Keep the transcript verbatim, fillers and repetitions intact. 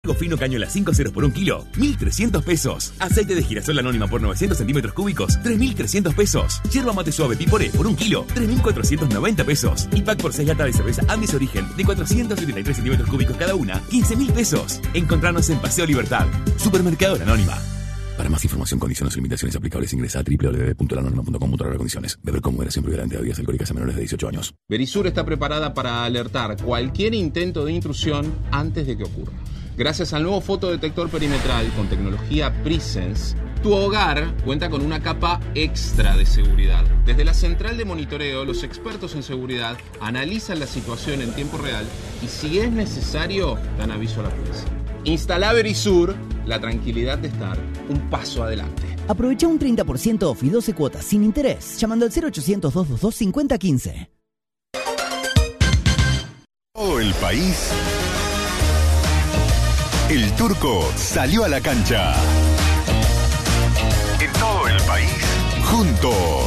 Pisco fino cañola cinco ceros por un kilo, mil trescientos pesos. Aceite de girasol anónima por novecientos centímetros cúbicos, tres mil trescientos pesos. Yerba mate suave Piporé por un kilo, tres mil cuatrocientos noventa pesos. Y pack por seis latas de cerveza Andes Origen de cuatrocientos setenta y tres centímetros cúbicos cada una, quince mil pesos. Encontrarnos en Paseo Libertad. Supermercado La Anónima. Para más información, condiciones y limitaciones aplicables, ingresa a doble u doble u doble u punto la anónima punto com punto a r condiciones. Beber con moderación previa de bebidas alcohólicas a menores de dieciocho años. Verisur está preparada para alertar cualquier intento de intrusión antes de que ocurra. Gracias al nuevo fotodetector perimetral con tecnología Presence, tu hogar cuenta con una capa extra de seguridad. Desde la central de monitoreo, los expertos en seguridad analizan la situación en tiempo real y si es necesario, dan aviso a la policía. Instala Verisur, la tranquilidad de estar un paso adelante. Aprovecha un treinta por ciento off y doce cuotas sin interés llamando al cero ochocientos, doscientos veintidós, cincuenta quince. Todo el país. El Turco salió a la cancha. En todo el país, juntos.